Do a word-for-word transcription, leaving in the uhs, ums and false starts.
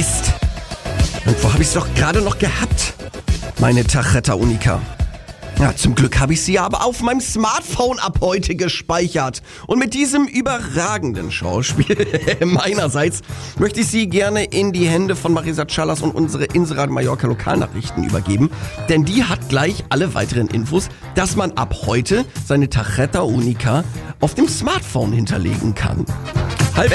Mist. Irgendwo habe ich es doch gerade noch gehabt. Meine Tarjeta Unica. Ja, zum Glück habe ich sie aber auf meinem Smartphone ab heute gespeichert. Und mit diesem überragenden Schauspiel meinerseits möchte ich Sie gerne in die Hände von Marisa Callas und unsere Inserat Mallorca Lokalnachrichten übergeben. Denn die hat gleich alle weiteren Infos, dass man ab heute seine Tarjeta Unica auf dem Smartphone hinterlegen kann.